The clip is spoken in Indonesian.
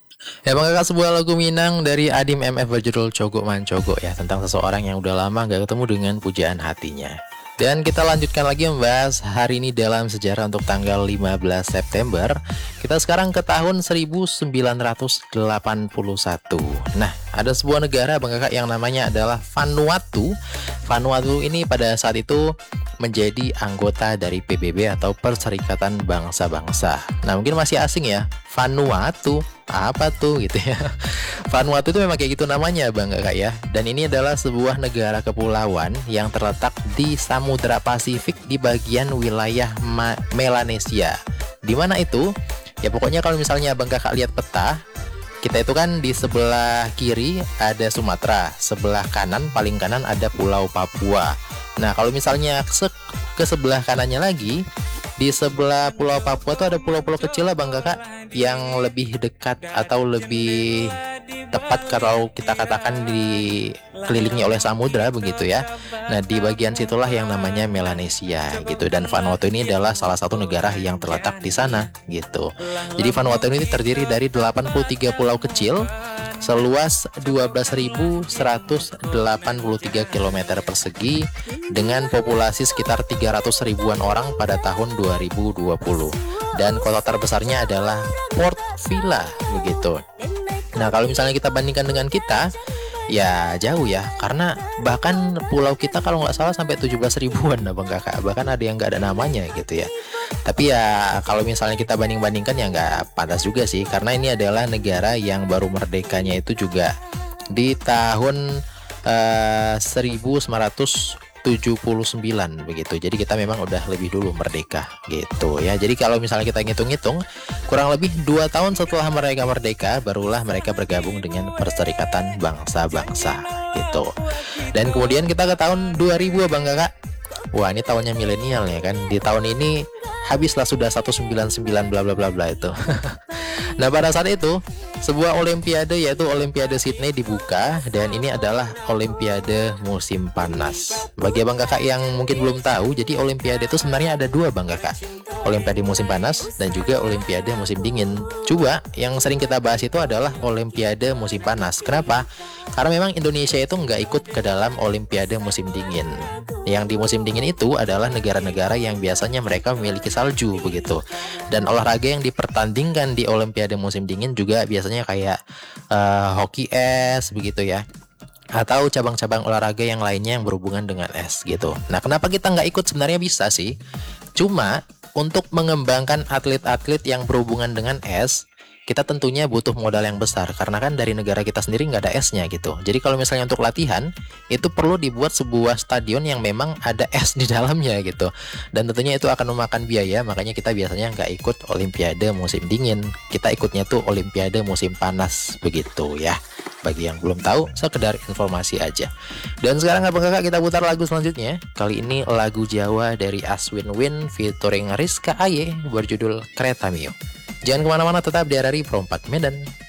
Ya bang kakak, sebuah lagu Minang dari Adim MF berjudul Cogok Mancogo ya, tentang seseorang yang udah lama gak ketemu dengan pujaan hatinya. Dan kita lanjutkan lagi membahas hari ini dalam sejarah untuk tanggal 15 September. Kita sekarang ke tahun 1981. Nah, ada sebuah negara bang kakak yang namanya adalah Vanuatu. Vanuatu ini pada saat itu menjadi anggota dari PBB atau Perserikatan Bangsa-Bangsa. Nah, mungkin masih asing ya, Vanuatu apa tuh gitu ya. Vanuatu itu memang kayak gitu namanya bang kakak ya. Dan ini adalah sebuah negara kepulauan yang terletak di Samudra Pasifik di bagian wilayah Melanesia. Di mana itu? Ya pokoknya kalau misalnya bang kakak lihat peta, kita itu kan di sebelah kiri ada Sumatera, sebelah kanan paling kanan ada Pulau Papua. Nah kalau misalnya ke sebelah kanannya lagi, di sebelah Pulau Papua tuh ada pulau-pulau kecil lah bang kakak, yang lebih dekat atau lebih tepat kalau kita katakan dikelilingi oleh samudra begitu ya. Nah di bagian situlah yang namanya Melanesia gitu, dan Vanuatu ini adalah salah satu negara yang terletak di sana gitu. Jadi Vanuatu ini terdiri dari 83 pulau kecil seluas 12.183 km persegi dengan populasi sekitar 300 ribuan orang pada tahun 2020, dan kota terbesarnya adalah Port Vila begitu. Nah kalau misalnya kita bandingkan dengan kita, ya jauh ya, karena bahkan pulau kita kalau nggak salah sampai 17 ribuan nah bang kakak, bahkan ada yang nggak ada namanya gitu ya. Tapi ya kalau misalnya kita banding-bandingkan ya nggak pantas juga sih, karena ini adalah negara yang baru merdekanya itu juga di tahun 1979 begitu. Jadi kita memang udah lebih dulu merdeka gitu ya. Jadi kalau misalnya kita ngitung-ngitung, kurang lebih 2 tahun setelah mereka merdeka, barulah mereka bergabung dengan Perserikatan Bangsa-Bangsa gitu. Dan kemudian kita ke tahun 2000 bang kakak. Wah ini tahunnya milenial ya kan. Di tahun ini habislah sudah 199 bla bla bla bla itu. Nah pada saat itu sebuah olimpiade yaitu Olimpiade Sydney dibuka, dan ini adalah Olimpiade musim panas. Bagi abang kakak yang mungkin belum tahu, jadi Olimpiade itu sebenarnya ada dua bang kakak, Olimpiade musim panas dan juga Olimpiade musim dingin. Coba yang sering kita bahas itu adalah Olimpiade musim panas. Kenapa? Karena memang Indonesia itu nggak ikut ke dalam Olimpiade musim dingin. Yang di musim dingin itu adalah negara-negara yang biasanya mereka memiliki salju begitu. Dan olahraga yang dipertandingkan di Olimpiade musim dingin juga biasanya kayak hoki es begitu ya, atau cabang-cabang olahraga yang lainnya yang berhubungan dengan es gitu. Nah kenapa kita nggak ikut? Sebenarnya bisa sih, cuma untuk mengembangkan atlet-atlet yang berhubungan dengan es, kita tentunya butuh modal yang besar, karena kan dari negara kita sendiri nggak ada esnya gitu. Jadi kalau misalnya untuk latihan, itu perlu dibuat sebuah stadion yang memang ada es di dalamnya gitu. Dan tentunya itu akan memakan biaya, makanya kita biasanya nggak ikut Olimpiade musim dingin. Kita ikutnya tuh Olimpiade musim panas begitu ya. Bagi yang belum tahu, sekedar informasi aja. Dan sekarang abang kakak kita putar lagu selanjutnya. Kali ini lagu Jawa dari Aswin Win featuring Rizka Aye berjudul Kereta Mio. Jangan kemana-mana, tetap di RRI Pro 4 Medan.